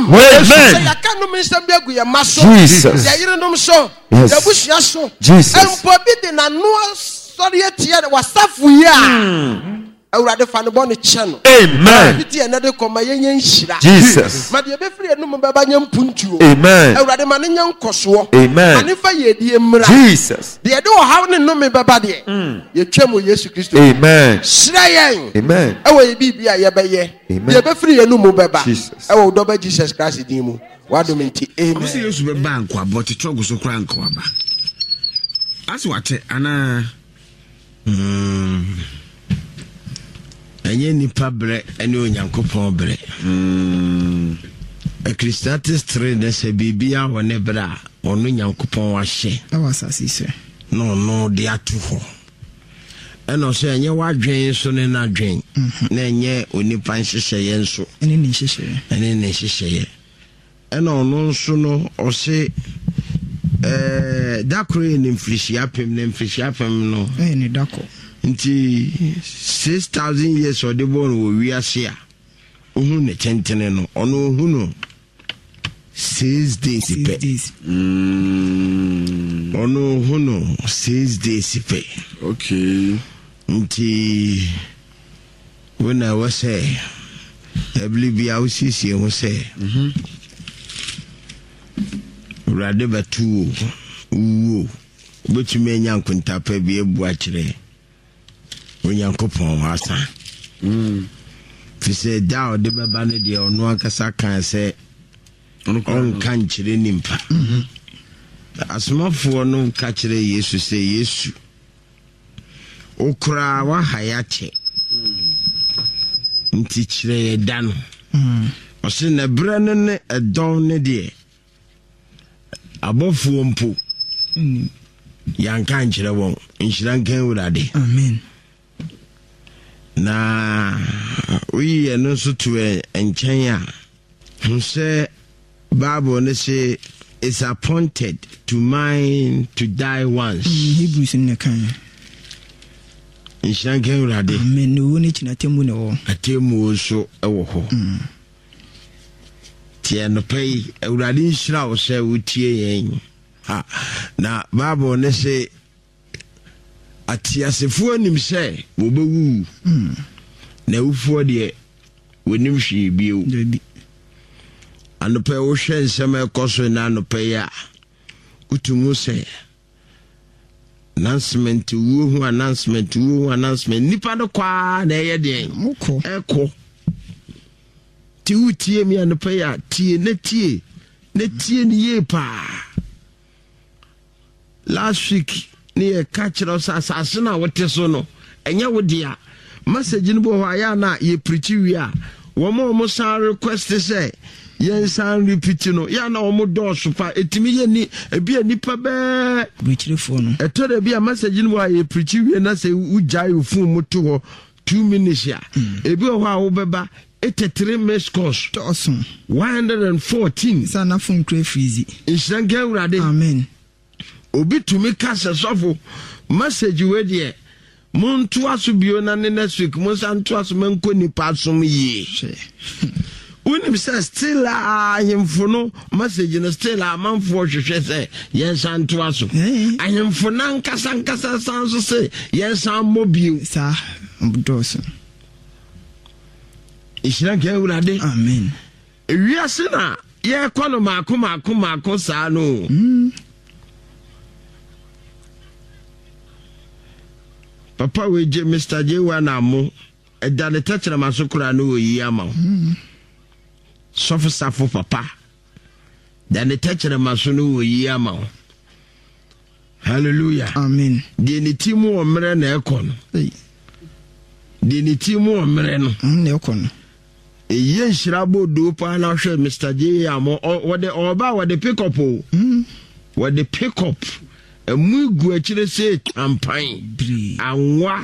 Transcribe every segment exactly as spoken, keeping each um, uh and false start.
Amen. Yakano minister be agu yamaso. Jesus. Yayirenom so. Yes. Yabushia so. Jesus. Empobi de na no sorry etia wasafu ya. Awurade fa ne bɔ ne kyɛ no. Amen. Biti enade kɔma yenye nhyira. Jesus. Ma de be free enum baba nya mpuntuo. Amen. Awurade ma ne nya nkoso. Amen. Ani fa ye die mmra. Jesus. De de wo haw ne num baba de. Ye twam Yesu Kristo. Amen. Hyira yen. Amen. Ewo ye bibia ye bɛyɛ. Amen. De be free enum baba. Jesus. Ewo do ba Jesus Christ din mu. Wadom nti. Amen. Ɔsi Yesu be bank wa but trogo so kra nko aba. Asi wate ana mm enye nipa bre ene onyankopon bre mm Ecclesiastes three na se bibia wone bra ono nyankopon wa hye awasasi se no no de atu ho eno so enye wadwen so ne na dwen na enye onipa nhyehyeye nso ene ne nhyehyeye ene ne nhyehyeye eno no nso no o se eh dakore ne mfrishia pem ne mfrishia pem no eh ne dako nti six thousand years or the born wo wiase a ohun ne tentene no ono ohun no six days pe mm ono ohun no six days pe Okay. nti when I was say ebli bia usisi ho say mhm rade batu wo betumi nya nkunta pa bi ebu a kire onyankopon wasa mm fi se da o de baba ne de ono akasa kan se on kan kire nimpa mhm asomafo no ka kire Yesu se Yesu okura wa hayache nti kire da no mhm o se na bra ne ne edon ne de abofo mpo mhm yanka nkire won nhyira nkan wurade amen na we eno so to enchen a say Bible ne say is appointed to mine to die once Hebrews ne kan nhyira nkan wurade amen no ne kina temu ne wo atemu so ewo ho tie no pay wurade nhyira wo say wotie yen ha na Bible ne say atiasefo anim se wo bewu mm na ufo de wonim hwe bio debi anope wo hwe nsem ekoso na anope ya utumu se announcement wo hu announcement wo hu announcement nipa do kwa na ye de moko eko ti utie mi anope ya tie na tie na tie ni ye pa last week ni e catch us asase na wote so no enye wodia message ni bo ho aya na ye preach wi a wo mo mo san request say ye san repeat no ya na wo mo do so pa etimi ye ni ebi anipa be preachfo no eto da bi a message ni bo ye preach wi na say ujai ofun mo to ho two minutes ya ebi ho a wo beba eighty-three miss course to awesome one hundred fourteen sana fun kre freezy inshange urade amen obi tumi kasa sofo message we de muntu aso bio na next week mo san to aso manko ni pasom yi unim say still a himfo no message no still a manfo hwehwe say yen san to aso ahimfo nan kasa kasa san so say yen san mobile sa mbodoso ishira ke urade amen ewiase na ye kwano maako maako maako sa no mm papa we je Mister J wana mo eda ne tachira masokura no oyi ama mm sofo safo papa da ne tachira maso no oyi ama hallelujah amen de ne timu o mere na ekono de ne timu o mere no na ekono eye nhirabo do pa na hwe Mister J amo wo de oba wo de pick up o mm wo de pick up emu gu akire se campaign anwa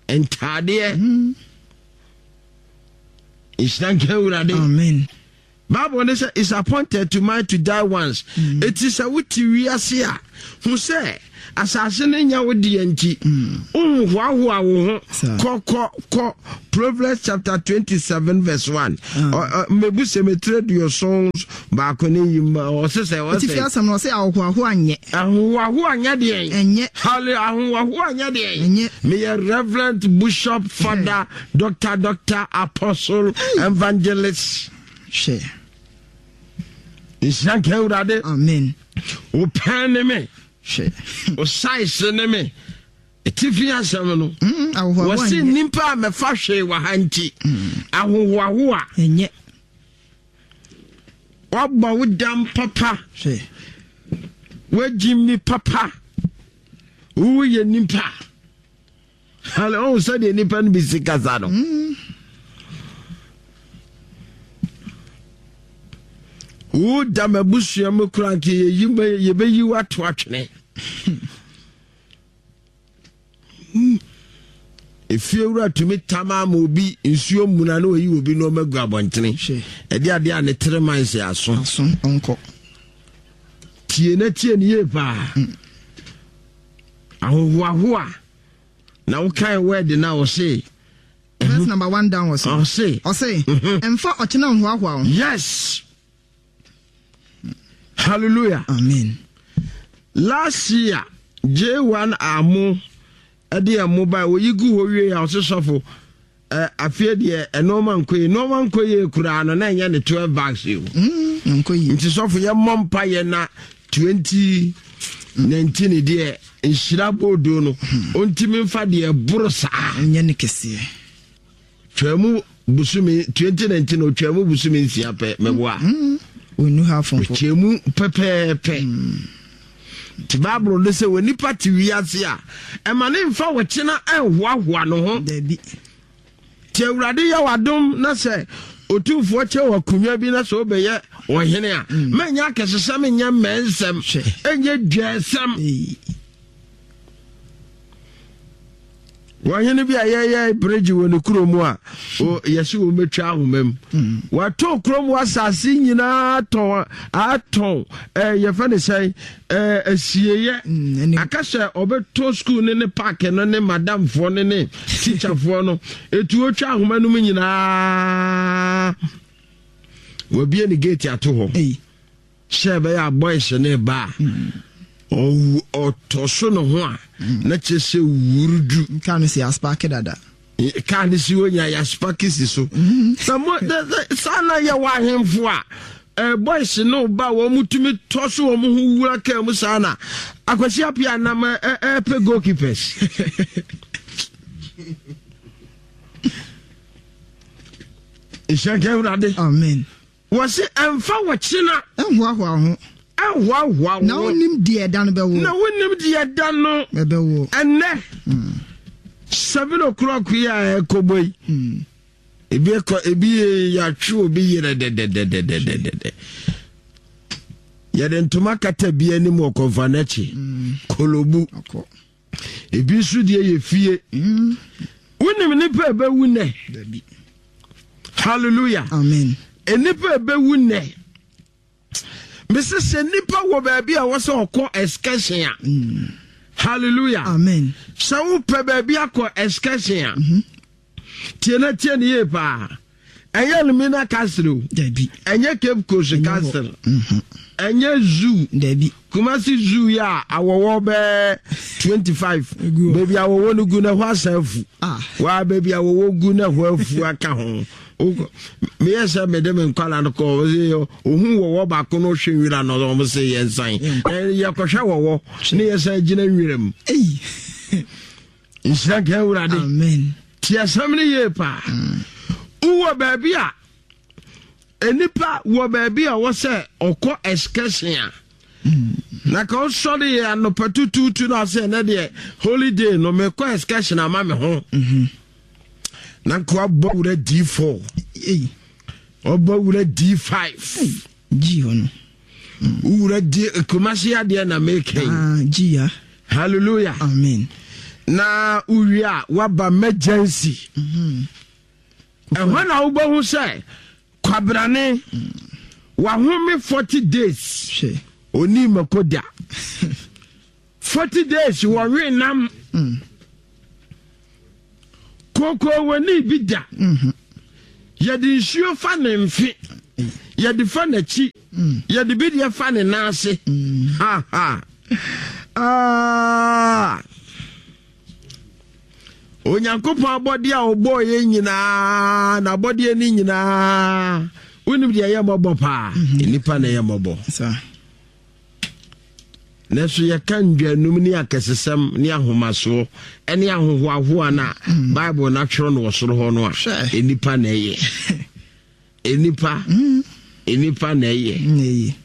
entade mm. Ishanke urade amen Bible say is appointed to man to die once. Mm. It is a witty wiasia who say asase ne nya wodi anti um hwa hwa wo ko ko ko Proverbs chapter twenty-seven verse one. Mebu se metre your songs ba ko ne yim o se se o se ti fiasam no se ahwa hwa anye ahwa hwa anya de enye hale ahwa hwa anya de enye me Reverend Bishop Father Doctor Doctor Apostle Evangelist she Ishanke urade amen o pen me she o size ne me etifi asem no ahwa wo se nimpa me fa hwe wa hanti ahwa hwa enye wabba wudam papa she wajimni papa uye nimpa hale on se de nimpa no bisika za no wo dam abusua mu kura nke ye be yi wato atwene if you were to meet Tama Mobi in Sio Munano, you will be no more grabantini. A dear dear, and a tremor say, as soon, uncle. Tienetian ye ba. Ahua. Now, kind word now say. That's number one down was I'll say, I'll say, and for Ochina Wow. Yes. Hallelujah. Amen. Last year, J one Amo. Ade a mobile wo yigu wo wie ya ososofo eh afie de e normal nkoye normal nkoye kura no na nya ne twelve bags yo mm nkoye nti sofo ye mompa ye na twenty nineteen de nhira bodo no ontimi mfa de buru saa nya ne kese twemu busumi twenty nineteen o twemu busumi nsia pe meboa onu ha fon twemu pepepe ti Bible de se woni party wiase a e ma ne mfa wo kina enhoahoa no ho dabi ti awurade ya wadom na se otumfo che wa kunwa bi na so obeye wo hene a manya kesesem nya mensem enye dwesem wo hene bi ayeye bridge woni kromu a o yesi wo metwa ahomam wa to kromu asase nyina ton aton eh ye fa ne sai eh asieye akase obeto school ne ne park no ne madam fo ne ne teacher fo no etu otwa ahomanum nyina wo bie ne gate ato ho shebe ya boys ne ba o otoso no ho a na chese wurudu kan si aspark dada kan si onya ya spark si so na mo sana ya wa hemfo a eh boys no ba wo mutumi toso wo mu wura ka mu sana akwasi apia na ma eh pe goalkeepers Ishanke urade amen wasi emfa wo china enhoahoa ho Wow, wow, na wonim die dan be wo na wonim die dan no be wo enne seven o'clock ya ekoboi ebi ko ebi ya twu obi yere de de de de de de ya den tuma kata bi ani mo konfanachi kolobu ebi su die ye fie wonim ni pa be wune hallelujah amen eni pa be wune Missus Nipa wo baby a was okọ excursion. Mm. Hallelujah. Amen. So wo pe baby akọ excursion. Mhm. Tiena tiena ye pa. Enye Lumina Castle. Dabi. Enye Cape Coast Castle. Mhm. Enye zoo. Dabi. Kumasi zoo ya awowo be twenty-five. Baby awowo no gu na ho asafu. Ah. Wa baby awowo gu na ho afu aka ho. Me yes me dem nkwala no ko yo ohun wo ba ko no hwewira no mo se yensan eh ya ko hwa wo ne yes agina nwirem eh insha ga urade amen ti asamne ye pa uwo ba bia enipa wo ba bia wo se okọ excursion na ko sori ya no patutu tu na se na de holiday no me ko excursion ama me ho mhm na kwa bawura D four eh obawura D five G hono ura D komasi ade na make ah G ya hallelujah amen na uria waba emergency mhm eh wana ubahu say kwabrane wa home forty days she oni makoda forty days wa we nam mm koko wani bida mhm ya di nsuo fa ne mfe ya di fa na chi ya di bidi ya fa ne nase ha ha ah onyankopon abodi a obo ye nyina na abodi ani nyina unim de ye mobo pa nipa na ye mobo sa neso ye kan dwanum ni akesesem ni ahomaso eni ahohoaho na bible na twero no wosoro ho no a enipa na ye enipa enipa na ye nee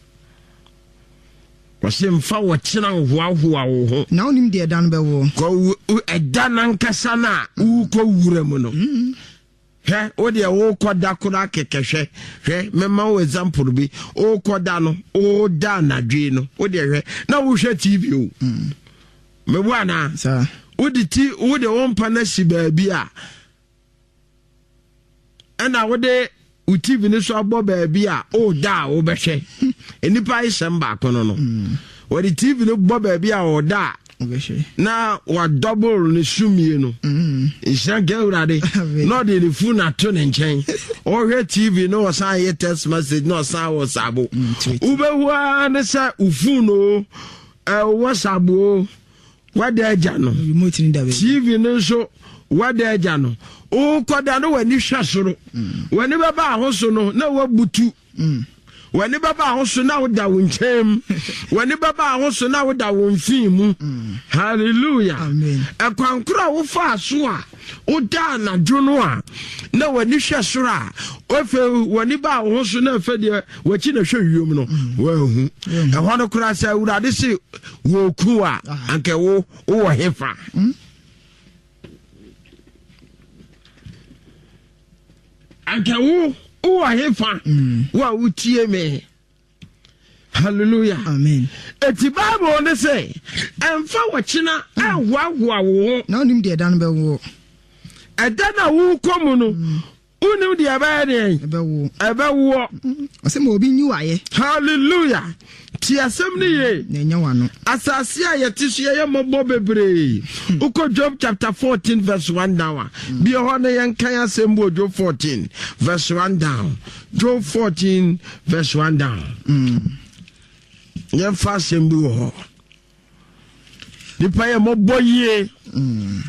wase mfa wo kyena ahohoaho wo ho na onim de dan be wo ko eda nan kasa na u ko wura mu no he o de wo koda kora kekehwe hwe mema wo example bi o koda no o da na dwe no o de hwe na wo hwe T V o me bu ana sa wo de ti wo de won pa na si ba bi a ana wo de u T V ni so abo ba bi a o da wo be hwe enipa isem ba kono no wo de T V no bo ba bi a o da na wa double ni sumie no mm isha gewrade no de ni fu na to ne nchen o hwe T V no san ye text message no san WhatsApp ube hua ne sa ufu no eh WhatsApp o wada aja no remote ni da be T V no so wada aja no o koda no wani hwa soro wani baba ahoso no na wabutu mm wani baba ahoso na woda wonchem wani baba ahoso na woda wonfimu hallelujah amen ekwankura wo fa so a oda na dwono a na wani hwe soro a ofe wani ba ahoso na fe de wachi na hwe wiom no wahu ehwo no kura sa urade se wo ku a anke wo wo hefa anke wo o ahefa wa utie me hallelujah amen eti bible ne say emfa wachina ahwaahwa wo na onim de dan be wo eda na wo komu no unim de aba de be wo aba wo o se mo obi nyu aye hallelujah ti asem ne ye na nya wano asase a yete so ye mobo bebre uko Job chapter fourteen verse one down bi ho na yen kan asem bo Job fourteen verse one down Job fourteen verse one down mm yen fa asem bi ho di pa ye mobo ye mm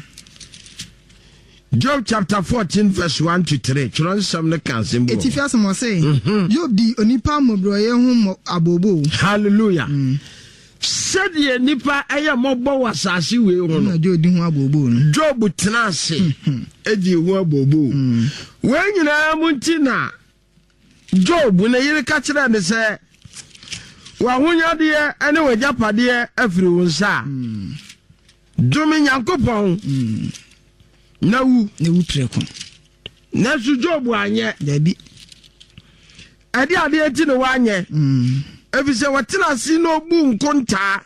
Job chapter fourteen verse one to three chron some na kan asem bo eti fi asem say Job di onipa mobroye hu abobo hallelujah said ye nipa aya mobo wasase we ho no Job di hu abobo no Job tenase edi hu abobo we nyina muntina Job na yire ka kira ne se wa hunyade ene wajapade afiri wonsa dumi nyankopon na wu ne wu preko na su Job anye dabi ade ade eti ne wanye mm efise watena si no bu nkonta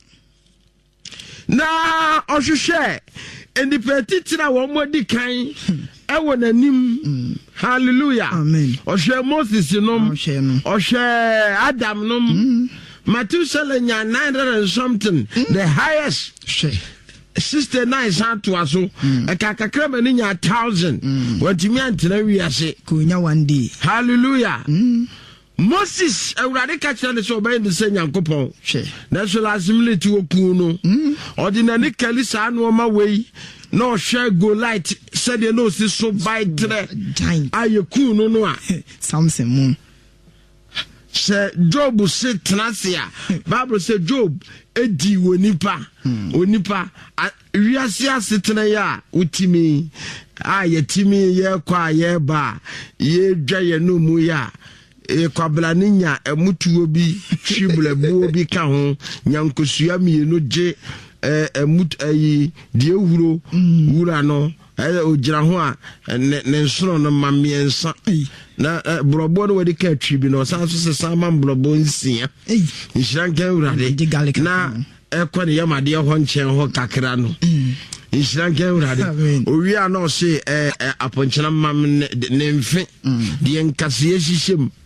na ohwehwe endipeti tira wo modi kan ewo nanim hallelujah amen ohwe Moses nom ohwe Adam nom Matthew nya nine hundred and something the highest sixty-nine santo aso e kakakra mani nya one thousand watimi antena wiase ko nya one day hallelujah Moses awurade ka kira ne so obey ne se nyankopon hwe na so lazimility opu no ordinary kalisa no ma wei no share go light said you know so by tre ayeku no no a Samson mu se Job se trasia Bible say Job edi wonipa onipa wiase asetena ya utimi a yetimi ye kwa ye ba ye dwa ye no mu ya e kwabla ninya emutuo bi hwiblebuo bi ka ho nyankosua mienu je emut ayi die huro wura no eh ogira ho a ne nsoro no mamiensa na brobo no wadi ka twibi no san so se sama brobo nsia nshranka urade na ekwa ne yamade ho nchen ho kakra no nshranka urade owia no se aponchena mam ne mfe de nkase hihiem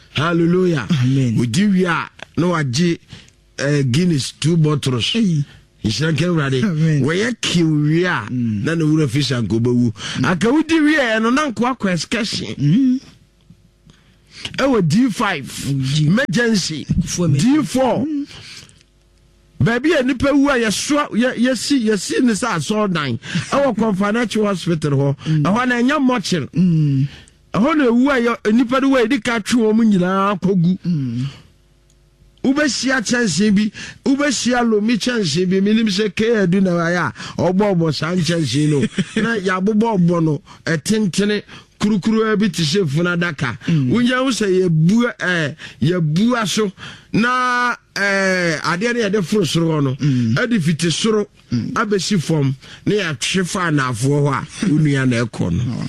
Hallelujah. Amen. We give ya no aji uh, Guinness two bottles. Hey. Ishan ke urade. Amen. We ye ki wia na na wura fish and kobawu. Aka wudi wia no na nko akwa excursion. Mm. Ewo D five emergency D four. Baby a nipa wu a yeso yesi yesi ne sa so nine. Ewo Confinancial Hospital ho. Eho na nya mochil. Mm. Eho na wu a nipa do we di ka twe o mu nyina kogu. Mm. Ubesia chanse bi ubesia lomi chanse bi minim se ke adu na ya obo obo san chanse no na ya bobo obo no etentene kurukuru abi ti se funa daka unya wo se ye bu eh ye bu aso na eh ade ne de furu soro no adi fiti soro abesi fom na ya twefa na afo ho a unua na ekọ no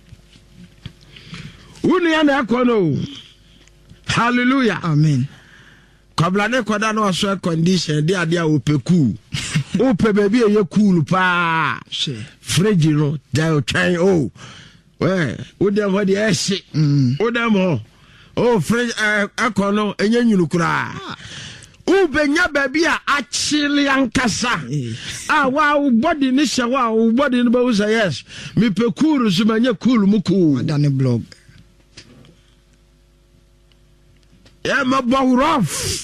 unua na ekọ no. Hallelujah. Amen. Kabla ne kwada no aso condition de ade a opeku ope baby e cool pa she fridge no da twan oh we wo dem ho de eshi wo dem ho oh fridge akono enya nyunu kura u benya baby a achili ankasa ah wa body ni hye wa body no be say yes me pe cool so manya cool mu cool da ne blog yeah ma bo rough.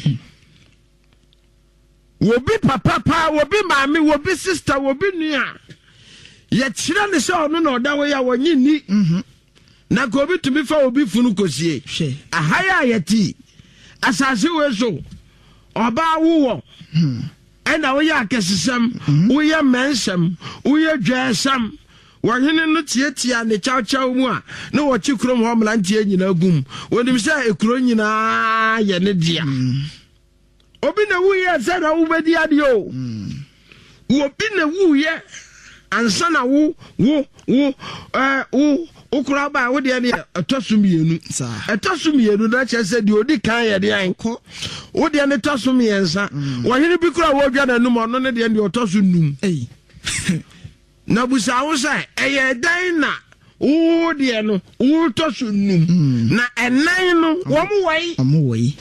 Wobi papa pa wobi mami wobi sister wobi nua ye kire ne se ono na oda wo ya wonyi ni mhm na ko bi tumi fa obi funu kosie ahaya yati asase we so oba wo mhm ena wo ya kesesem wo ya mensem wo ya dwasam wo hene no tietia ne chawchaw mu a na wo chikrom ho mlantie nyina gum wonim se ekuro nyina ye ne dia obi na wuye se na wo bedi ade o obi na wuye ansa na wo wo wo eh wo okura ba wo de ne atosumienu atosumienu na che se de odi kan ye de anko wo de ne tosumiensa wo hiri bi kura wo dwa na num ono ne de ne otosunum eh na busa wo sai eye dan na wo de no wo tosunum na enan no wo mu wai amu wai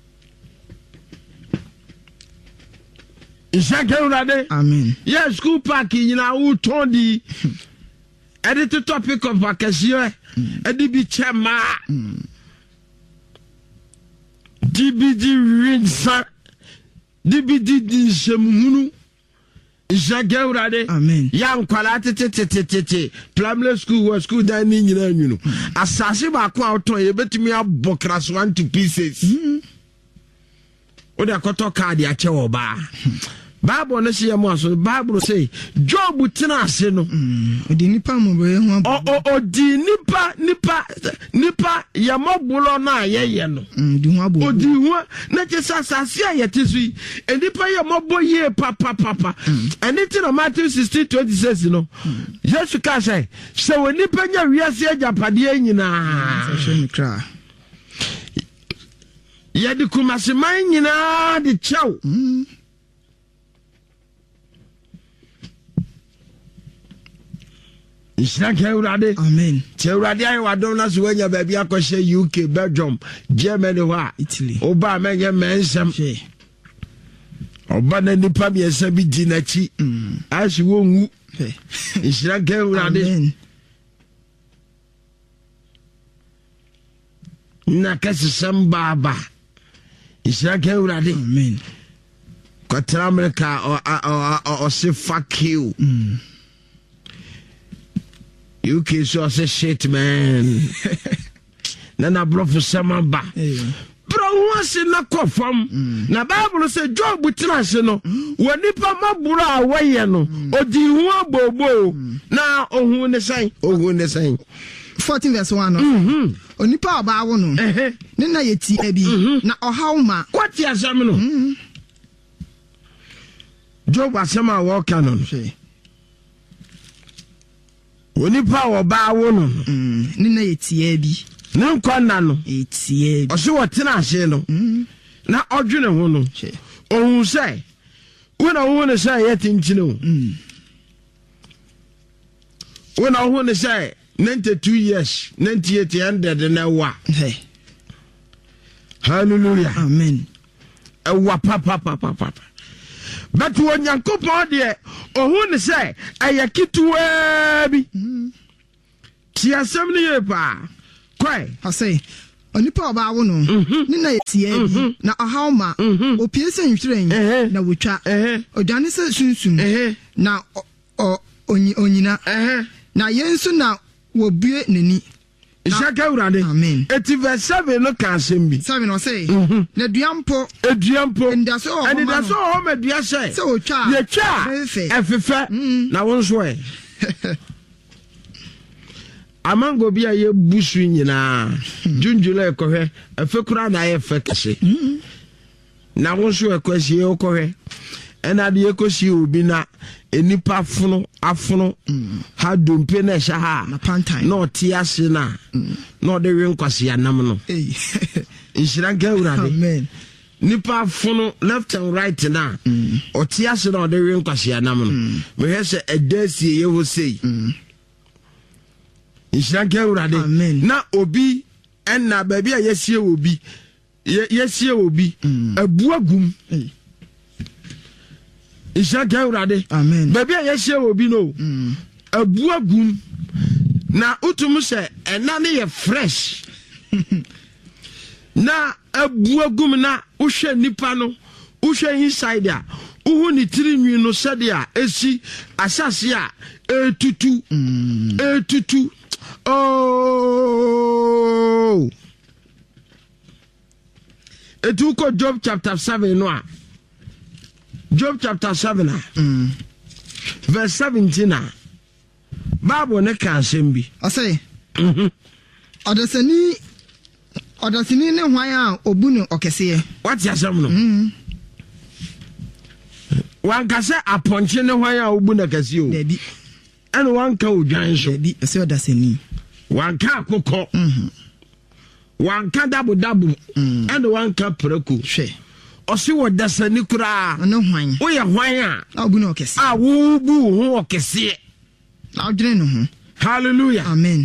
Ishake urade. Amen. Yes, school park yina u tondi. Edit topic of vacation. Edi bi chema. D B D rinsa. D B D di semunu. Ishake urade. Amen. Yang kwala tete tete tete. Primary school was school dan ni nyina nyunu. Asase ba ko auton ye betumi abokras one to pieces. Oda koto card ya che oba. Bible no say mo so Bible say Job tena ase no. Odi nipa mo be ho o o odi nipa nipa nipa ya mobulo na ayeye no. Odi ho abo. Odi ho na che sasase ayete sui. E nipa ya mobo ye papa papa. Anything no Matthew sixteen twenty-six no. Jesus ka say se we nipa nya wiase agapade anyina. Se hwe mi kra. Ya di kumase man nyina di chaw. Mm. Ishake urade. Amen. Che urade ayi wadom na so wanya baabi akɔhye U K, Belgium, Germany wa, Italy. Oba menye mensem. She. Oba na nipa bi esa bi di na chi. Mm. Ashi wonwu. She. Ishake urade. Amen. Na kasi sambaba. Ishake urade. Amen. Kwatra America or or or say fuck you. Mm. U K so say shit man. Nana bro for sambaba. Bro wants na kofam. Na Bible say Job tena se no. Wonipa mabura awaye no. Odi hu abobo. Na ohun ne san. Ohun ne san. fourteen verse one no. Mhm. Onipa oba wo no. Eh. Ne na yeti abi. Na ohaw ma. Kwati asam no. Mhm. Job asama wo ka no. Onipa oba wo no. Mhm. Ne na yeti abi. Na nkonna no. Yeti abi. Oso wo tena ase no. Mhm. Na odwene ho no. She. Ohun say. When I want to say yet in chino. Mhm. When I want to say ninety-two years, ninety-eight hundred and wa. Hey. Hallelujah. Amen. Ewa papa papa papa. But when Yankopon de ohun say ayakituwa bi. Ti asem ne ye pa. Kwai. I say onipa oba wo no ni na yetie bi na ahawma opie se nhweren na wotwa odwane se sunsun na onyina na yensu na wobue nani Ishaka urade. Amen. Eti verse seven no kan sembi. seven no say na duampo eduampo ndaso o and ndaso o medua say se wotwa ye twa efefe na wonso e amango bia ye busu nyina junjula ekohwe efekura na ye fekese na wonso ekosi ye okohwe ena de ekosi obi na enipa fono afono ha dompe na sha ha na otiase na na ode wen kwase anam no inshira gawurade amen nipa fono left and right na otiase na ode wen kwase anam no me hese edasi ye ho sei inshira gawurade na obi enna baabi a yesie obi yesie obi abuagum Ishaka urade. Amen. Baby a yeshe obi no. Abuagum na utum se ena ne ye fresh. Na abuagum na uhwe nipa no, uhwe inside a, uhu ni tirinwi no sede a esi asase a etutu. Etutu. Oh. Etuko Job chapter seven no a. Job chapter seven mm. verse seventeen Bible ne kan sembi I say mhm odasani odasani ne hwan a obu no okese what ya sam no mhm wan ka se aponche ne hwan a obu na kase o dabi ene wan ka odwan so dabi se odasani wan ka akokọ mhm wan ka dabu dabu ene wan ka prako hwe osi wo dasani kura no hwan wo ye hwan a obu no okese a wo bu ho okese na odwene no ho hallelujah amen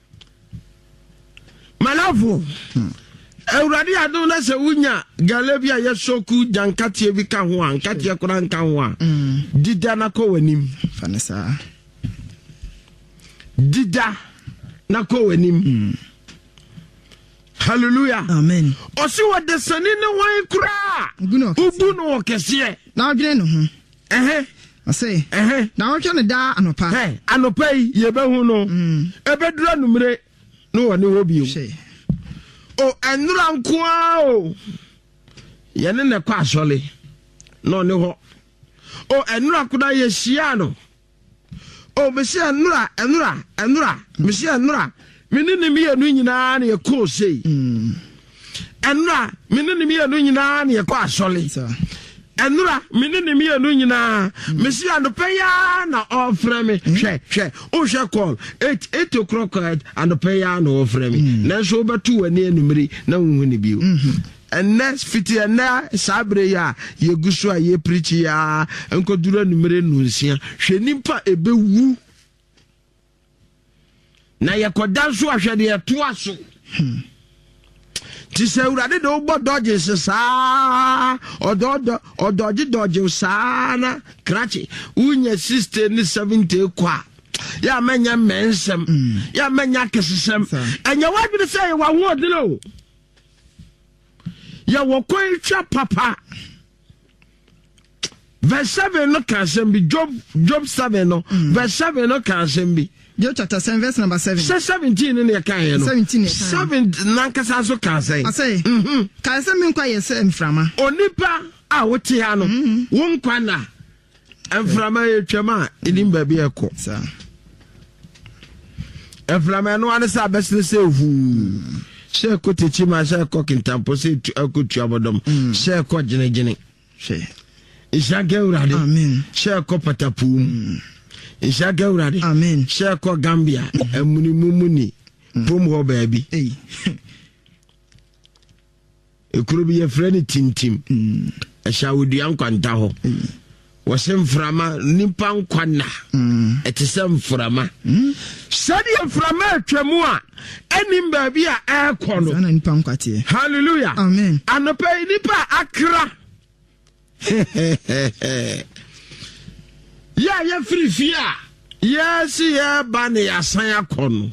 malafo Euradi adu na se wunya galebia yesoku jankatie bi ka ho an katie kura nka ho a dida na ko wanim fanesa dida na ko wanim hallelujah amen osi wadesani ne wan kura ubu no okese na odwene no ho ehe I say ehe na wotwe ne da anopa eh anopa yi ye behu no ebedura numre no woni obi o o enura nkoa o ye ne ne kwa asole no ne ho o enura kuda ye hia no o me se enura enura enura me se enura me ne ne me anu nyina na ye ko sei enura me ne ne me anu nyina na ye kwa asole enura me ne ne me anu nyina me se anopeya na ofre me hwe hwe o hwe call eight eight o'clock anopeya na ofre me na so betu wani enumri na hu ni bio and next fifty and na sabre ya ye guso a ye preach ya enkodura numere nunsia hwe nimpa ebewu na ye kodanso ahwede ye to aso ti se urade de ogbo dodge sa ododo odoji dodge sa na krachi unya sister ni seventy kwa ya menya mensem ya menya kesesem enya wadwe say wa ho odino ya wokoitwa papa verse seven no kan sembi job job seven no verse seven no kan sembi Job chapter seven verse number seven. Say seventeen in the kan no. seventeen. seven nankasa so kan say. I say. Mhm. Kan say me kwa yese mframa. Onipa a wote ha no. Wo nkwa na mframa ye twema edim ba bi ekọ. Sa. Mframa no ane sa besle se hu. Se ko techi ma se ko kintampo se akutu abodom. Se ko gine gine. Se. Ishage urade. Amen. Se ko patapum. Ishaka urade amen sheko Gambia emuni mumuni pom ho baabi eh ekuru bi ye freni tintim e shawudi ankwanta ho wɔsɛ mframa nipa nkwana ɛte sɛ mframa sɛdeɛ mframa atwamu a ɛnim baabi a ɛrekɔ no ana nipa nkwate hallelujah amen anɔpa nipa akra ya ya free fie a yes ya ba ne yasan akɔ no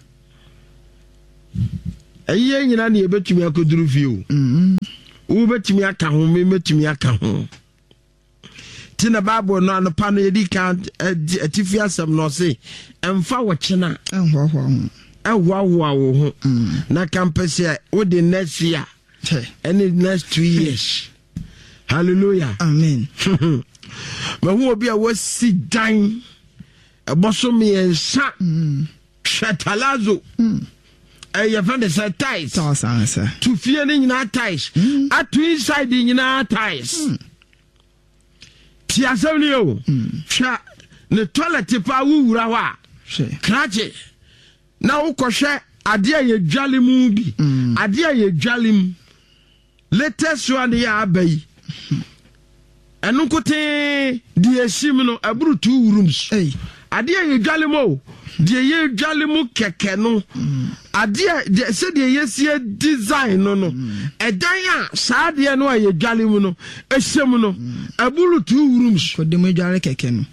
ɛyɛ nyina ne yɛbɛtumi akɔduru fie o wo bɛtumi aka ho me bɛtumi aka ho tina Bible no anopa no yɛdi kan atifi asɛm no se ɛmfa wɔkyena ɛhoahoa ho ɛhoahoa wo ho na kampɛsɛ wo de next year any next two years hallelujah amen ma hu obi a wasi dan ɛbɔso miɛnsa hwɛtalazo ɛyɛ fɛn de sɛ ties to fie ne nyinaa ties ato inside nyinaa ties ti asɛm ne o hwɛ ne toilet pa wuwura hɔ a krache na wokɔhwɛ ade a yɛdwale mu bi ade a yɛdwale mu latest one yɛ aba yi ɛno nkote de yɛsim no aburu two rooms ade a yɛdwale mu o de yɛdwale mu kɛkɛ no ade a sɛ de yɛsie design no no ɛdan a saa de no a yɛdwale mu no ɛhyɛm no aburu two rooms kɔde mu dwale kɛkɛ no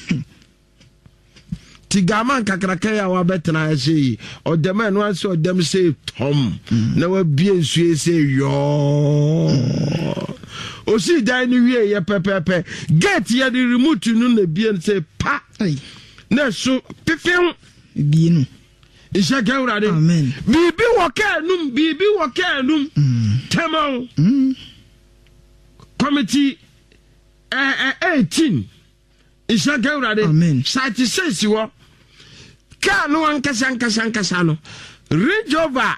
Tigaman kakraka ya wa betena ase yi odema no ase odem se tom na wa bie nsu ese yo osi dan ni wie ye pepepe gate ye di remote no na bie se pa na so pefem bie no isha gawrade amen bibi woka num bibi woka num tamau committee eh eighteen isha gawrade amen sati sesi wo ka no ankasa ankasa ankasa no Range Rover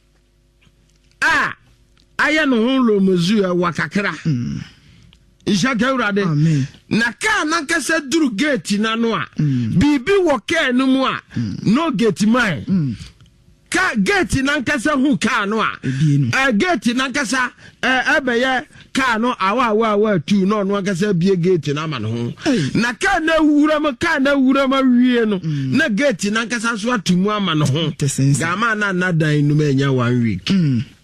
ah aya no ho lo mozu e wakakra isha gawrade na ka na ankasa duru gate na no a bibi wo ka no mu a no gate mai ka gate na ankasa hu ka no a eh gate na ankasa eh ebeye ka no awa awa awa tu no no ankasa bie gate na ma no ho na ka na wura ma ka na wura ma wie no na gate na ankasa so atumu ama no ho ga ma na na dan no ma nya one week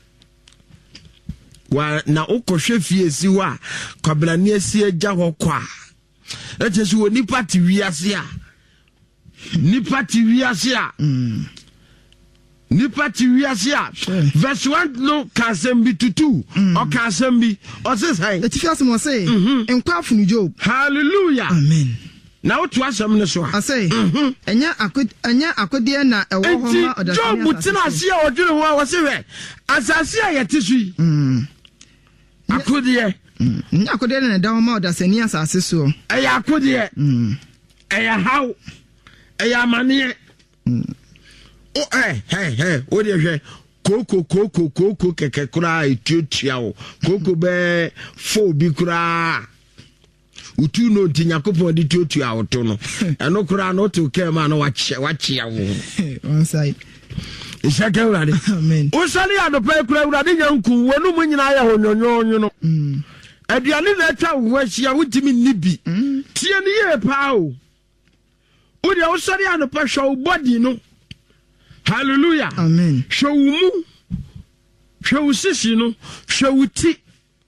wa na ukohwe fie si wa kwabla ne si agya ho kwa ete so woni party wiase a ni party wiase a ni party wiase a verse one no kasem bi tutu o kasem bi o se sai eti fiase mo say enkwa funu Job hallelujah amen na otu asem ne so a say enya akod enya akode na ewo ho ma odasani Job tina ase a odwere ho a wo se we asase a yete so yi akode nya akode na da ho ma odasani asase so eya akode eya how eya mane oh eh hey hey o de hwe koko koko koko keke kura etiotia o koko be fo bi kura utu no tinyakopon di tiotia o to no eno kura no to ke ma no wache wache awo one side isake urade amen o sali adopa kura urade nyanku wonu mu nyina ya honyonyo no mm aduane na atwa wo ahia wutimi nibi tie ne ye pa o o de o sali adopa hwa body no hallelujah amen showumu showusisi no showuti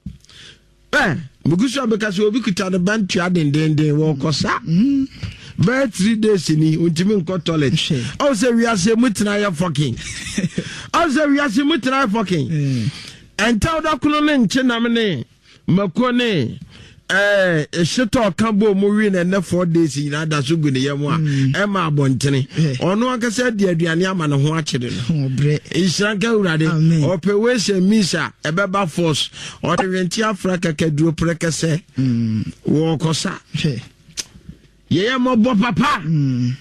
eh mugusu abekase obi kuta de bantu adendenden wo kosa mm by three days ni untimi nko toilet o se wi ase mutina ya fucking o se wi ase mutina ya fucking enta da kuno ne nche na me mako ne eh ehito kabo mo wi na na four days ina da so gu ne yemu a e ma abontene ono akasa di aduane ama ne ho akede no obre isranka urade ope we se misa e beba force o de wenti afrika kaduro prekese mm wo kosa ye ye mo bo papa mm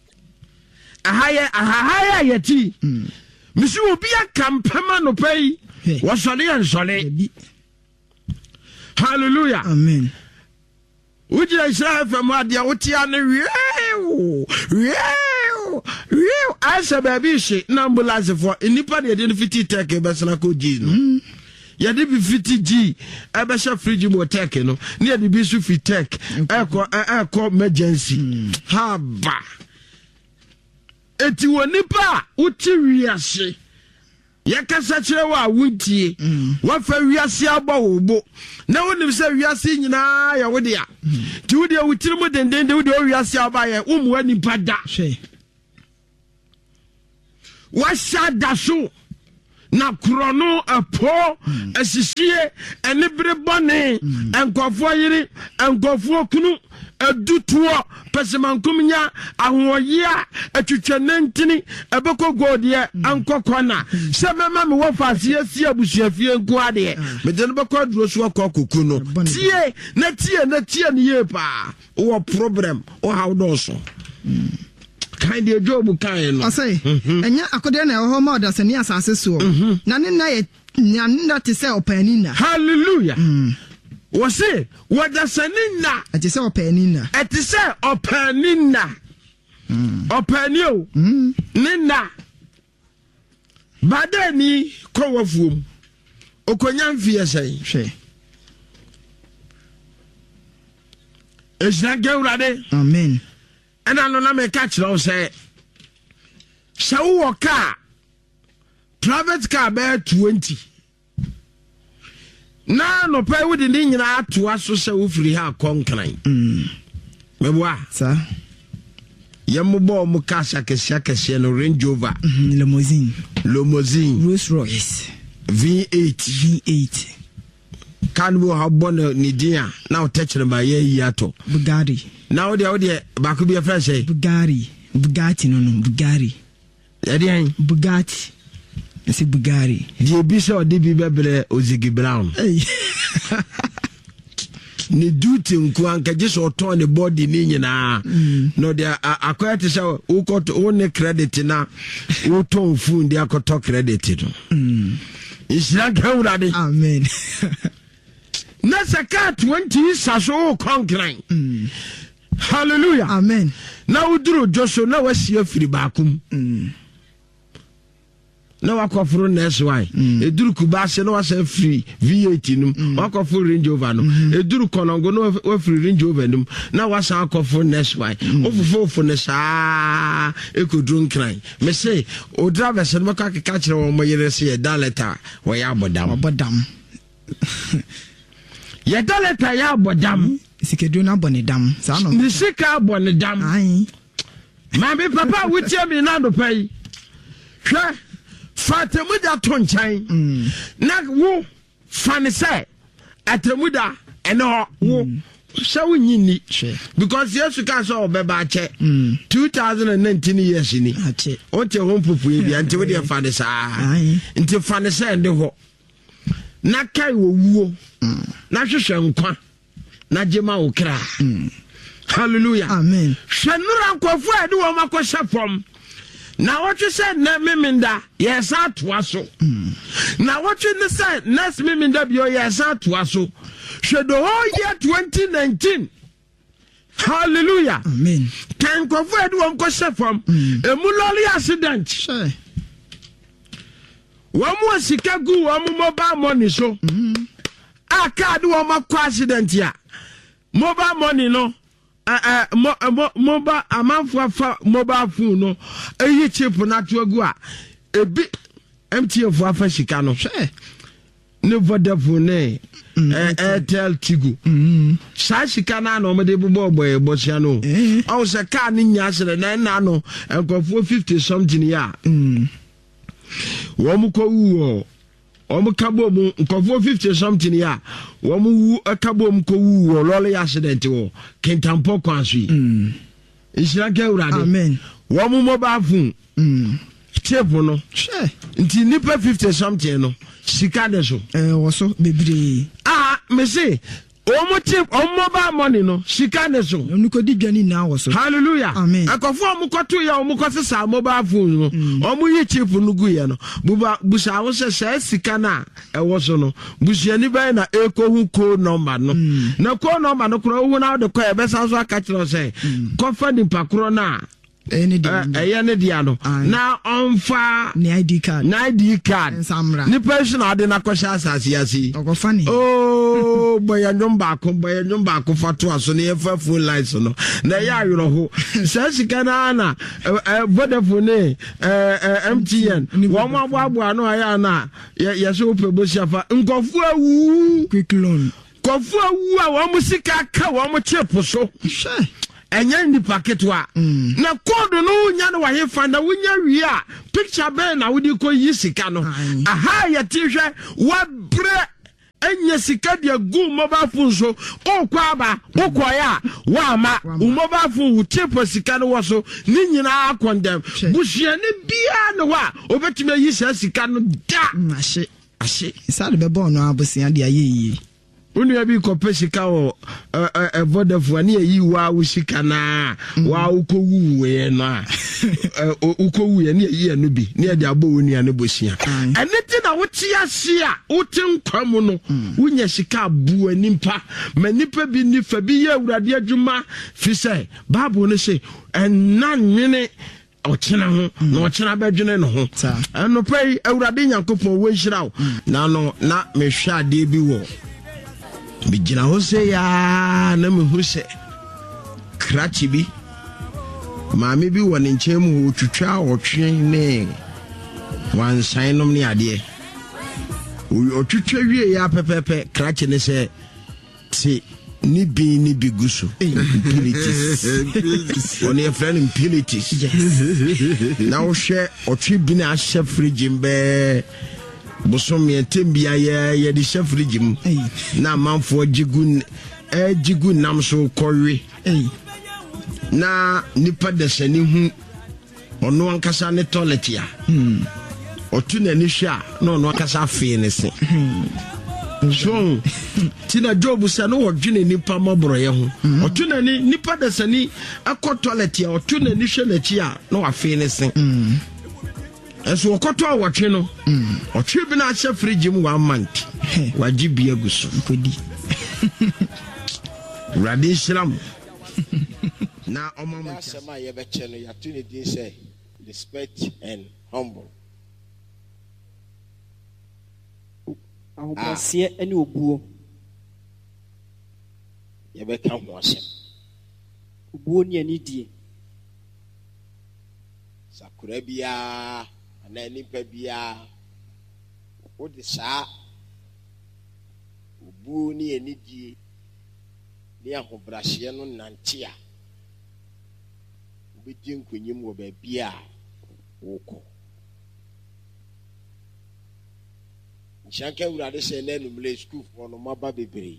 ahaya ahaya yeti mm misi obi akampema no pay wo sole en sole hallelujah amen uji Israel fam adia wotia ne wieo wieo wieo asa baby she na ambulance for inipa de de fiti take besna ko ji no ya de bi fifty G ebe sha fridge mo tech no ne ya de bi su fi tech eko eko emergency ha ba eti woni pa uti wiase yakasa kire wa wuntie wa fa wiase aba wo bo na wonim se wiase nyina ya wode a ti wode wutiri mu denden de wode wiase aba ye umu ani pada she wa shada so na krono apo asisie ene bere bone enkofo yiri enkofo kunu adutuo pesemankum nya ahoye a atwitwanentini ebeko godie ankokona se mema me wo fase asie abusuafie nko ade me de no beko duro so kokoku no tie na tie na tie ne ye pa wo problem o how do so kind of job kind no say enya akode na ho ma oda sani asase so na ne na ye na na te se opani na hallelujah was it what the sanina ati se opani na ati se opani na opani o nina badani ko wafuom okonya mfie sei hwe esna gewrade amen and I don't know, catch no say. So, walk car private car bear twenty. Now, no pay with the Indian art to us so say free her conquering. Hm, Mewa, sir. Yamubo Mukasa Kashaka no Range Rover, limousine, limousine, Rolls Royce, V eight, V eight. Can we have bonnet Nidia now touching by ye yato Bugatti. Now the idea back could be a fresh Bugatti, Bugatti, no, no, Bugatti, Bugatti. I say Bugatti. The Bishop or D B Bebre Ozigi Brown. Hey, ni duty nkuanka just oton the body ni na no there akwaya te say wo got one credit na wo ton phone dia akoto credit no mm isra gawrade amen na saka twenty saso conquering mm hallelujah amen na uduru joso na wasi afiri baakum mm na wakofuru next why eduru kubase na wasa free V eight num wakofuru Range Rover no eduru konongo no wa free Range Rover num na wasa akofuru next why ofofofo ne saa ekodru nkran me say o driver se no ka ka kire wo mo yere se ye daleta wo ya bodam bodam ye daleta ya bodam sikedu na bonedam sa no ni sika bonedam ai ma be papa wutie mi na do pai hwe Fatamuda tonchan na wo fane say atamuda eno wo so nyini because yesu ka so obeba che twenty nineteen years ni ache onte ho popu bi ante wo de fane saa nti fane say nde ho na kai wo wuo na hwehwe nkwa na jema wo kra hallelujah amen hwenura nkofo ade wo makosha fom na what you said na miminda yes atwaso na what you said next miminda bio yes atwaso should the whole year twenty nineteen hallelujah amen can go for one question from a muloli accident sure one more sikagu one mobile money so a card one more accident ya mobile money no Uh, uh, mo, mobile amanfo fa mobile phone no eyi chip na to agu a ebi M T N fo afa shika no hwe ne Vodafone ne Airtel Tigo sa shika na na o de bobo boy bosia no o se car ni nya sere na na no enkofo fifty something ya wo mu ko wu omu kabo mu nkofo fifty something ya wo mu wu akabo mu ko wu lole accident wo kentampo kwanso mm isira ke urade amen wo mu mobile phone mm table no she nti nipa fifty something no sika de so eh wo so bebre ah me say omo tip omo mobile money no sika de so onuko di dwani na wo so hallelujah amen akofo omo koto ya omo kosesa mobile phone no omo yi chip no gu ya no buba busa wo se se sika na e wo so no busiani ban na eko hu ko number no na ko number no kro hu na de ko e be san so aka kiro se ko fa ni pakro na Any day. Any diano. Now on fire. Ni I D card. Ni I D card. Samra. Ni person ade na kwasha asase yasi. Oko funny. Oh, boy anyom baako, boy anyom baako fatu aso ne fa phone lines no. Na ya ayoro ho. Sa sika na na Vodafone eh M T N. Wo mo abo abo no aya na ya so pebosia fa. Nkofu awu. Quick loan. Kofu awu a wo mo sika ka wo mo chepo so. Sure. Enya ndi paketwa na code no nya na wahe fa na wonya wi a picture be na wodi ko yi sika no aha ya tihwe wa bre enya sika dia gu mobile phone so okwa ba okoya wa ma mobile phone wo chepo sika no wo so ni nyina akondem buhia ne bia no wa obetime yi sika no da ahye ahye isa de be bon no abosia de ayeyi Unu ya bi kope sika o e Vodafone ni yi wa wo sika na wa ukowu we na ukowu ye ni yi anu bi ni e de abo woni ane bosia eneti na wo ti ase a wo ti nkwam no wonya sika abu animpa manipa bi ni fa bi ye awurade adwuma fi se bible no se enanwene ochena ho na ochena badwene no ho eno pai awurade nyankopon wo nhirawo na no na mehwa ade bi wo Bijina hose ya na me hose krachi bi maame bi woni nchemu ho twitwa otwe ne wan sainom ne ade otwitwa wie ya pepepe krachi ne se ti ni bi ni bi gusu impurities oni e friend impurities na wo hwe otwe bi na ahye fridge mbe bosom yetembia ye ye di chef regime na manfo jigun e jigun nam so kowe na nipa de sani hu ono ankasa ne toilet ya otu na ni hwa na ono ankasa fe ne se so tina job sa no wodwene nipa mabro ye ho otu na ni nipa de sani akọ toilet ya otu na ni hwa na chi a na wa fe ne se Eso okoto awotwe no otwe bi na ahye fridge mu one month waji bi aguso kodi radi shram na omama asema ye be che no ya tu ne din say respect and humble ahobrasie ene obuo ye be ka ho asem obuo ni anidie sakura bia na nipa bia o de sa obu ni enidie ni ahobrahye no nante a obedi nkonyim wo ba bia woko nchaka urade se na numle school for no maba bebre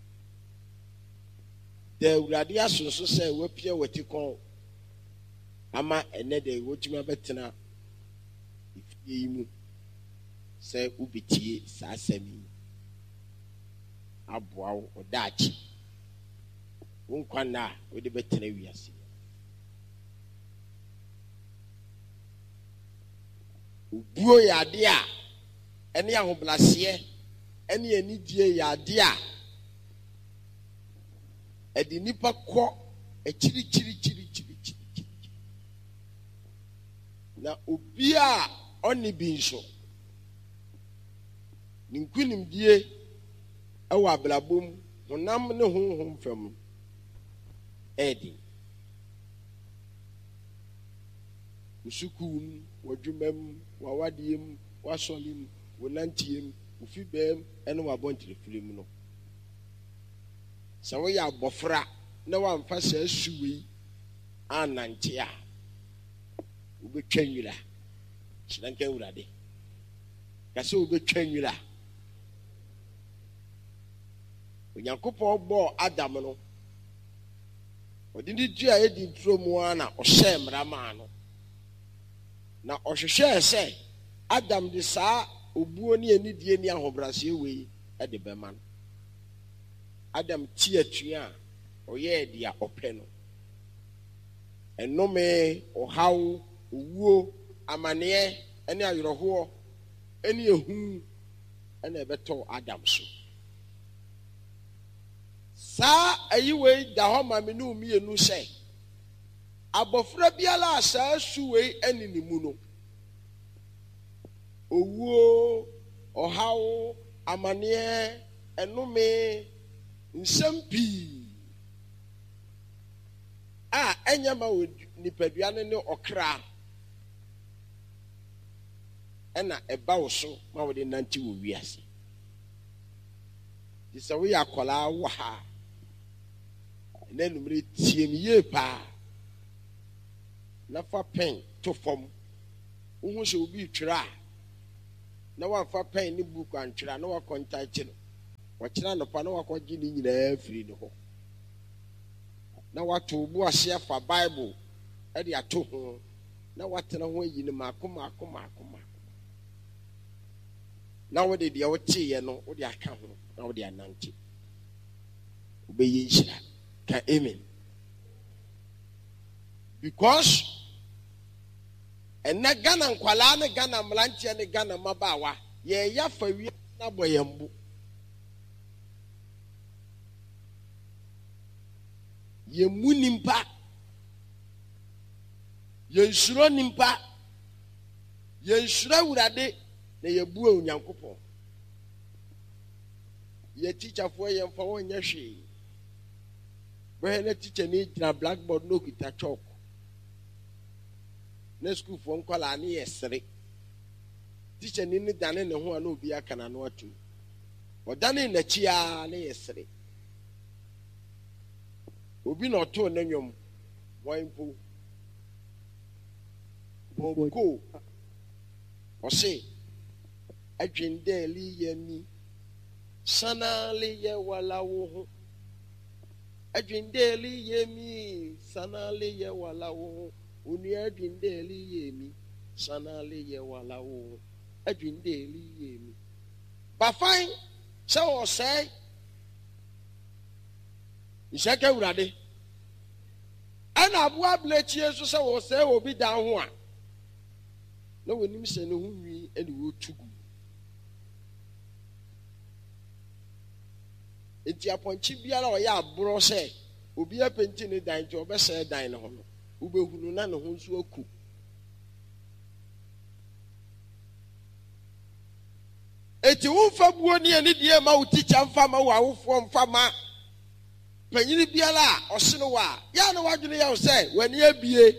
de urade asonso se wapia watikon ama ene de wotuma betena ifimu se ubitie sasami aboawo odachi wonkwana wode betena wiase ubuo yade a ene ahoblase ene enidie yade a edi nipa kọ echiri chiri chiri chiri chiri na obi a oni bi nso ninkunim die ewa ablabom honam ne honhom fam edi usukum wadwumam wawadiem wasolim wonantiem ufibem ene wabontire firim no sawo ya abofra na wamfa sa suwi anante a ubetwanwira chidanka urade kase ubetwanwira onyankopon bo Adam no odindi dua edi ntromu ana ohye mrama no na ohwehwe ese Adam de saa obuo ni enidie ni ahobrase we e de bema no Adam ti atua oye dia ope no enome ohaw owuo amane ene ayroho ene ehu ene beto Adam so sa ayiwe da ho ma me no mienu hye abofra biala asa suwe eni ni mu no owuo ohawo amane enome nsempi a enyama nipadua ne ne okra ena eba wo so ma wo de nanti wo wiase disa wo yakola wo ha na numere tie mi ye pa na fa pen to fom wo hu se obi twira na wa fa pen ni book an twira na wa contact no wa kira no pa na wa kwaji ni nyina free no ho na wa to bu ase fa bible e de ato ho na wa tena ho yi ni makoma akoma akoma na wo de de wo tie no wo de aka ho na wo de ananti obeyi nshira ka amen because ena Ghana nkwala ne Ghana mlantia ne Ghana mabawa ye ya fa wi na boyambu ye munimpa ye nsuro nimpa ye nsura wurade na ye buo onyankopon ye teacher fo ye mfa won nya hwe we na teacher ni gira blackboard no kita chalk na school fo nkwala ne yesere teacher ni ne dane ne ho na obi aka na no atu odane na chia ne yesere obi na oto na nwom wanpo boko ose adwendeli yemi sanali ye wala wo adwendeli yemi sanali ye wala wo oni adwendeli yemi sanali ye wala wo adwendeli yemi ba fine se o say ishaka urade ana abu ablechi yesu se o say obi dan ho a na wonim se ne ho nwi ene wo tugu enti aponchi biara o ya abro se obi apenti ne dan je obese dan ne ho no ubehunu na ne ho nso aku eti wo fa buo ne ne die ma wo teacher mfa ma wo awofo mfa ma panyini biara o se no wa ya na wadwene ya wo se wani abie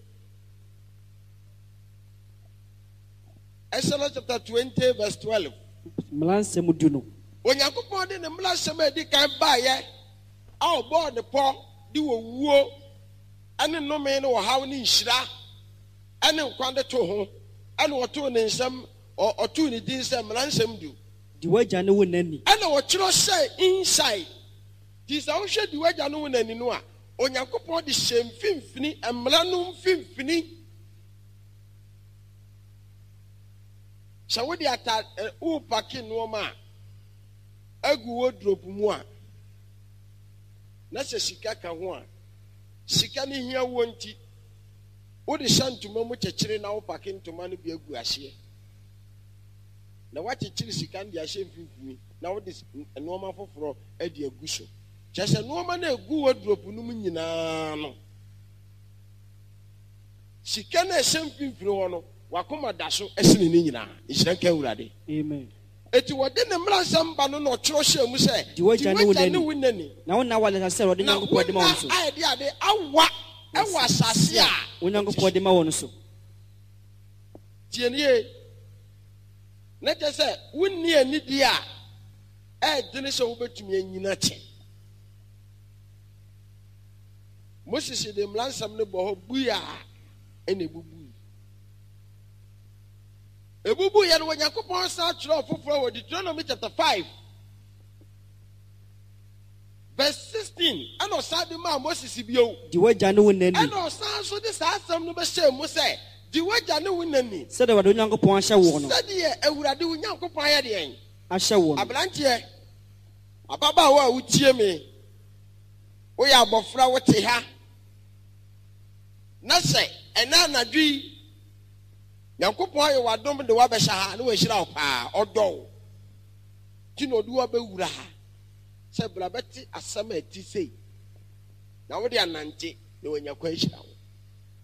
Exodus chapter twenty verse twelve. Mlansem du no. Onyankopon de ne mlansem edi kan ba ye. A obo ne po di wo wuo. Ane nome ne wo haw ne nhira. Ane nkwande to ho. Ane wo to ne nsam o to ne din nsam mlansem du. Di waja ne wo nani. Ane wo kiro say inside. Di sa wo hwe di waja ne wo nani no a. Onyankopon de hyem fimfini emla no fimfini. So we dey attack u packing no ma agu wardrobe mu a na se sika ka ho a sika ne hia wo nti wo de shantuma mu kyekere na wo packing toma no bi agu ahye na wa kyekere sika ndi ahye mfimfimi na wo de no ma foforo adi agu so kyese no ma na agu wardrobe no mu nyina no sika na ahye mfimfimi ho no wakoma daso esini ni nyina ihira ka urade amen eti wode ne mlansam ba no no kyero hye mu se di waja ne wonani na wona wala se wode nyankopon de ma won so na ade ade awa ewa asase a wonyankopon de ma won so tienie na te se wonni ani di a e dine se wo betumi anyina che Moses de mlansam ne bo ho buya ene bubu Ebubu ya no Yakobon sa tro foforo with Deuteronomy chapter five verse sixteen and osade ma Moses bio di waja ne wonani and osan so this asem no be say mo say di waja ne wonani se de wado Nyankopon ahye wo no se de ewurade wo Nyankopon ya de en ahye wo no ablante ababa wo a utie me wo ya abofra wo te ha na se ena anadwi Yankopon aye wadom de wabehya ha na wahira opa odo kino du wabewura ha se bra beti asama ati sei na wo de anante na wanya kwa hira wo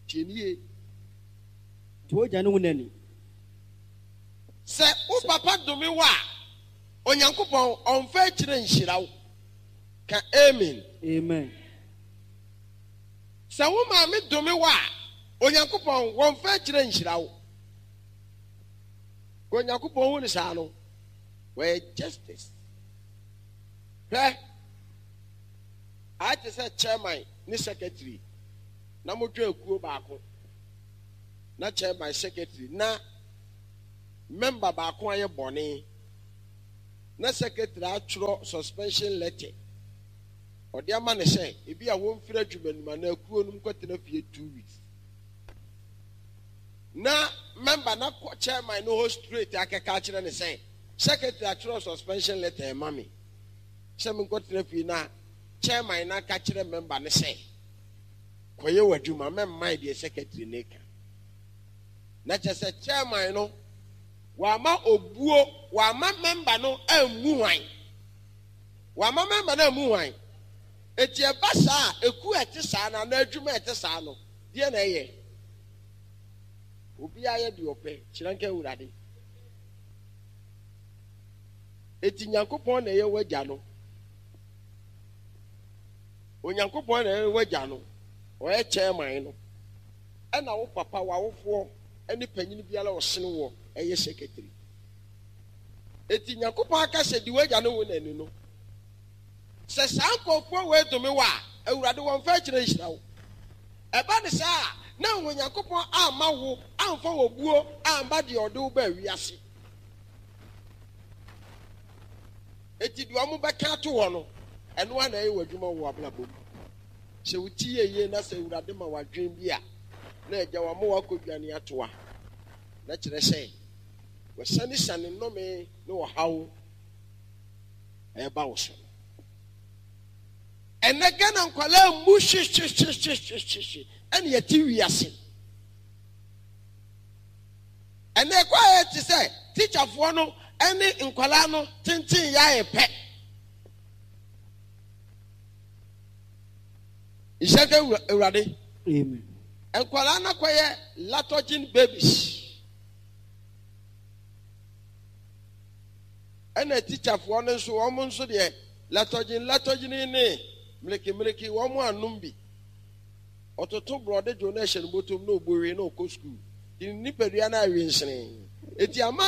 tienie nti wogya ne wo n'ani sɛ wo papa dome wo a onyankopɔn ɔmfa akyerɛ nhyira wo ka amen amen sɛ wo maame dome wo a onyankopɔn wɔmfa akyerɛ nhyira wo ka onyankopɔn hu ne saa no wɔyɛ justice hwɛ ate sɛ chairman ne secretary na modwa akuo baako na chairman secretary na member baako ayɛ bɔne na secretary atwerɛ suspension letter ɔde ama ne sɛ ebi a wɔmfiri adwuma numa na akuo no nkɔtena fie two weeks na member na chairman no host straight akeka akyerɛ ne sɛ secretary atwerɛ suspension letter ɛma me sɛ me nkɔtena fie na chairman na ka kyerɛ member ne sɛ kɔyɛ w'adwuma memman deɛ secretary ne ka na kyerɛ sɛ chairman no wama obuo wama member no ammu hwan wama member no ammu hwan eti eba saa eku ɛte saa na na adwuma ɛte saa no deɛ na ɛyɛ obi ayɛ deɛ ɔpɛ kyerɛ nka awurade eti nyankopɔn na ɛyɛ wagya no onyankopɔn na ɛyɛ wagya no ɔyɛ chairman no ɛna wo papa wawofoɔ ɛne panyin biara ɔsene wɔ ɛyɛ secretary eti nyankopɔn aka sɛ di wagya no wo n'ani no sɛ saa nkɔfoɔ wɔ edome wɔ a awurade wɔn fɛ kyerɛ nhyira wo ɛba ne saa na onyankopɔn ama wo amfa wɔ buo amba deɛ ɔde wo ba wiase eti deɛ ɔmo bɛka ato hɔ no ɛno a na ɛyɛ w'adwuma wɔ abrabɔ mu sɛ wotie yie na sɛ awurade ma wadwen bi a na agya wɔn mo wakɔdwane ato a na kyerɛ sɛ wɔsane sane nnome ne wɔhaw ɛba wo so ɛnɛ Ghana nkwalaa mu hyehyehyehyehye ɛne yɛte wiase ɛnɛ ɛkɔ a yɛte sɛ tikyafoɔ no ɛne nkwalaa no tenten yɛ ayɛ pɛ nhyɛ ka awurade amen nkwalaa no kɔyɛ latogen babies ɛna tikyafoɔ no nso wɔn nso deɛ latogen latogen ne mmereke mmereke wɔn anom bi ɔtoto brɔde dwo na ɛhyɛ no bɔtɔm na ɔbɔ wie na ɔkɔ sukuu nipadua no awie nsene eti ama